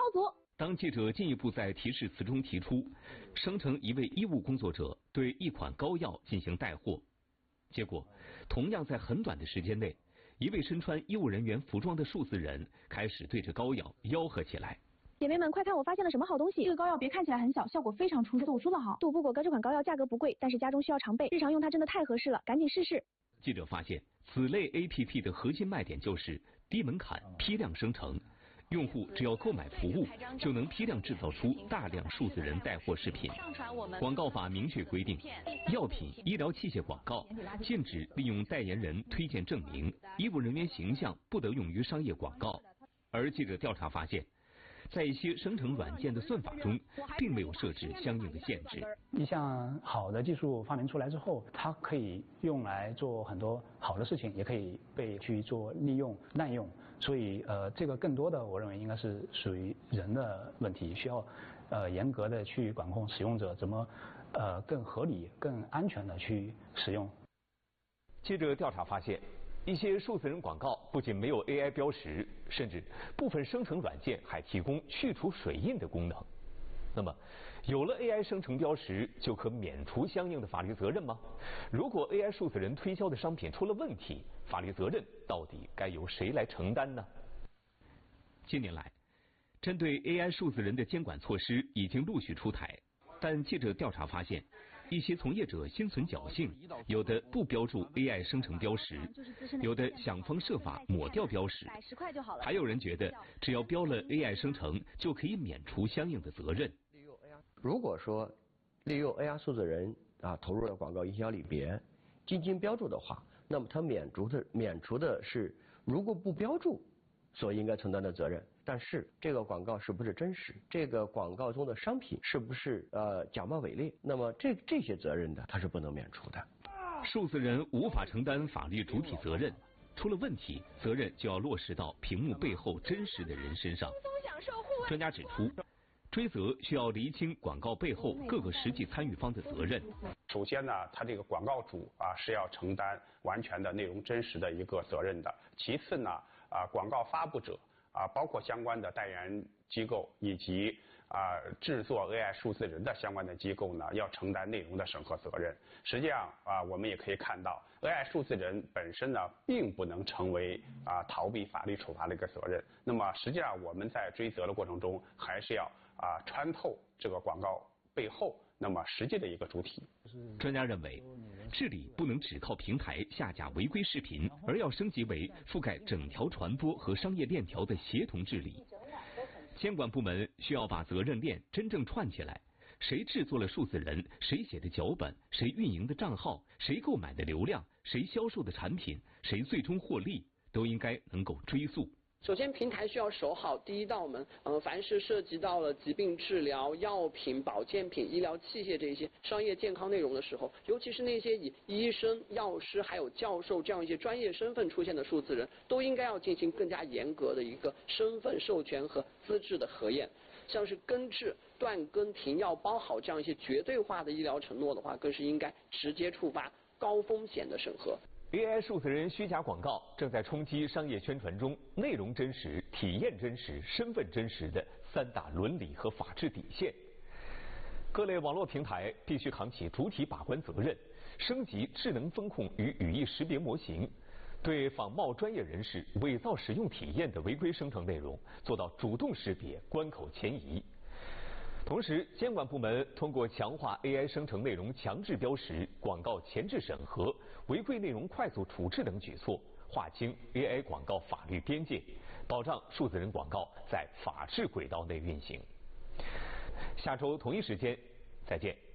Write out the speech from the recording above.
足。 当记者进一步在提示词中提出，声称一位医务工作者对一款膏药进行带货，结果同样在很短的时间内，一位身穿医务人员服装的数字人开始对着膏药吆喝起来。 姐妹们，快看我发现了什么好东西！这个膏药别看起来很小，效果非常出色。我说的好，杜布果哥这款膏药价格不贵，但是家中需要常备，日常用它真的太合适了，赶紧试试。 记者发现，此类 APP 的核心卖点就是低门槛、批量生成。用户只要购买服务，就能批量制造出大量数字人带货视频。广告法明确规定，药品、医疗器械广告禁止利用代言人推荐证明，医务人员形象不得用于商业广告。而记者调查发现，在一些生成软件的算法中，并没有设置相应的限制。 一项好的技术发明出来之后，它可以用来做很多好的事情，也可以被去做利用、滥用。所以这个更多的我认为应该是属于人的问题，需要严格的去管控使用者怎么更合理、更安全的去使用。 记者调查发现，一些数字人广告不仅没有 AI 标识，甚至部分生成软件还提供去除水印的功能。那么，有了 AI 生成标识，就可免除相应的法律责任吗？如果 AI 数字人推销的商品出了问题，法律责任到底该由谁来承担呢？近年来，针对 AI 数字人的监管措施已经陆续出台，但记者调查发现，一些从业者心存侥幸，有的不标注 AI 生成标识，有的想方设法抹掉标识，还有人觉得只要标了 AI 生成，就可以免除相应的责任。 如果说利用 AI 数字人投入了广告营销里边进行标注的话，那么它免除的是如果不标注所应该承担的责任。但是这个广告是不是真实，这个广告中的商品是不是假冒伪劣，那么这些责任的它是不能免除的。 数字人无法承担法律主体责任，出了问题，责任就要落实到屏幕背后真实的人身上。专家指出，追责需要厘清广告背后各个实际参与方的责任。 首先呢，他这个广告主是要承担完全的内容真实的一个责任的。其次呢，广告发布者包括相关的代言机构以及制作 AI 数字人的相关的机构呢，要承担内容的审核责任。实际上我们也可以看到 ，AI 数字人本身呢，并不能成为逃避法律处罚的一个责任。那么实际上我们在追责的过程中，还是要穿透这个广告背后那么实际的一个主体。 专家认为，治理不能只靠平台下架违规视频，而要升级为覆盖整条传播和商业链条的协同治理。监管部门需要把责任链真正串起来，谁制作了数字人，谁写的脚本，谁运营的账号，谁购买的流量，谁销售的产品，谁最终获利，都应该能够追溯。 首先，平台需要守好第一道门。凡是涉及到了疾病治疗、药品、保健品、医疗器械这些商业健康内容的时候，尤其是那些以医生、药师还有教授这样一些专业身份出现的数字人，都应该要进行更加严格的一个身份授权和资质的核验。像是根治、断根、停药、包好这样一些绝对化的医疗承诺的话，更是应该直接触发高风险的审核。 AI 数字人虚假广告正在冲击商业宣传中内容真实、体验真实、身份真实的三大伦理和法治底线。各类网络平台必须扛起主体把关责任，升级智能风控与语义识别模型，对仿冒专业人士伪造使用体验的违规生成内容做到主动识别、关口前移。同时，监管部门通过强化 AI 生成内容强制标识、广告前置审核、违规内容快速处置等举措，划清 AI 广告法律边界，保障数字人广告在法治轨道内运行。下周同一时间再见。